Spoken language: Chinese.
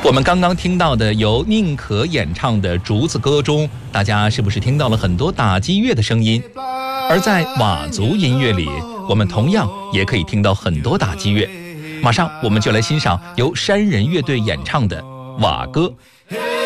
我们刚刚听到的由宁可演唱的《竹子歌》中，大家是不是听到了很多打击乐的声音？而在佤族音乐里，我们同样也可以听到很多打击乐。马上我们就来欣赏由山人乐队演唱的佤歌。